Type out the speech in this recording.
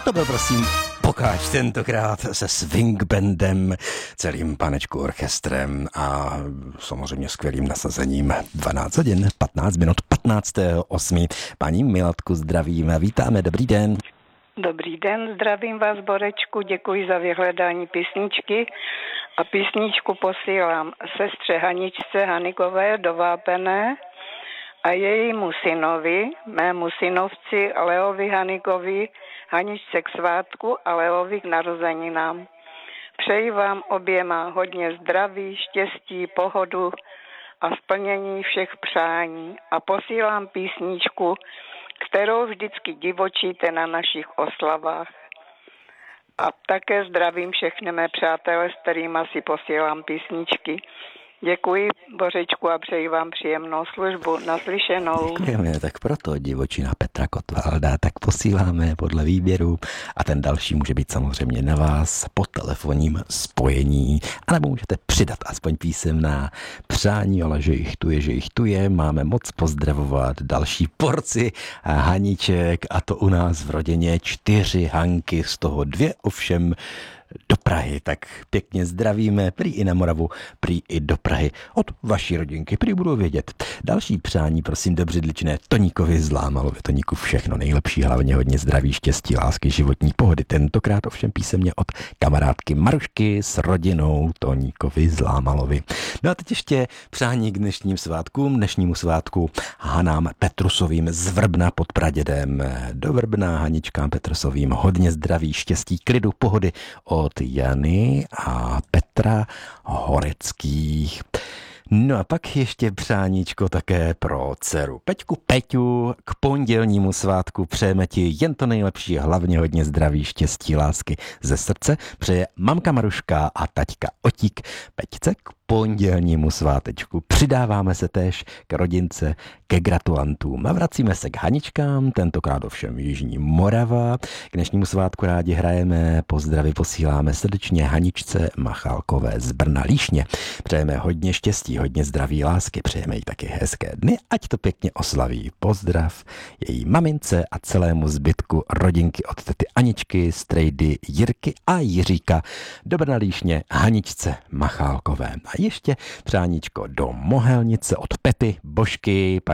To byl prosím Pokáč, tentokrát se swing bandem, celým Panečku orchestrem a samozřejmě skvělým nasazením. 12 hodin, 15 minut, 15.8. Paní Milatku zdravím, vítáme, dobrý den. Dobrý den, zdravím vás, Borečku, děkuji za vyhledání písničky a písničku posílám sestře Haničce Hanigové do Vápené a jejímu synovi, mému synovci Leovi Hanigovi, Haničce k svátku a Leovi k narozeninám. Přeji vám oběma hodně zdraví, štěstí, pohodu a splnění všech přání a posílám písničku, kterou vždycky divočíte na našich oslavách. A také zdravím všechny mé přátelé, s kterými si posílám písničky. Děkuji, Bořečku, a přeji vám příjemnou službu. Naslyšenou. Děkujeme, tak proto divočina Petra Kotvalda, tak posíláme podle výběru a ten další může být samozřejmě na vás po telefonním spojení, anebo můžete přidat aspoň písemná přání, ale že jich tu je, máme moc pozdravovat další porci Haniček a to u nás v rodině 4 Hanky, z toho 2 ovšem do Prahy, tak pěkně zdravíme, prý i na Moravu, prý i do Prahy. Od vaší rodinky, prý budou vědět. Další přání, prosím, do Břidličné Toníkovi z Lámalovy. Toníku všechno nejlepší, hlavně hodně zdraví, štěstí, lásky, životní pohody. Tentokrát ovšem písemně od kamarádky Marušky s rodinou Toníkovi z Lámalovy. No a teď ještě přání k dnešnímu svátku Hanám Petrusovým z Vrbna pod Pradědem. Do Vrbna Haničkám Petrusovým hodně zdraví, štěstí, klidu, pohody od Jany a Petra Horeckých. No a pak ještě přáníčko také pro dceru Peťu, k pondělnímu svátku přejeme ti jen to nejlepší, hlavně hodně zdraví, štěstí, lásky ze srdce. Přeje mamka Maruška a taťka Otík Peťce k pondělnímu svátečku. Přidáváme se též k rodince, ke gratulantům a vracíme se k Haničkám, tentokrát ovšem Jižní Morava. K dnešnímu svátku rádi hrajeme, pozdravy posíláme srdečně Haničce Machálkové z Brna Líšně. Přejeme hodně štěstí, hodně zdraví, lásky, přejeme jí taky hezké dny, ať to pěkně oslaví. Pozdrav její mamince a celému zbytku rodinky od tety Aničky, strejdy Jirky a Jiříka do Brna Líšně Haničce Machálkové. A ještě přáníčko do Mohelnice od Pety, Božky,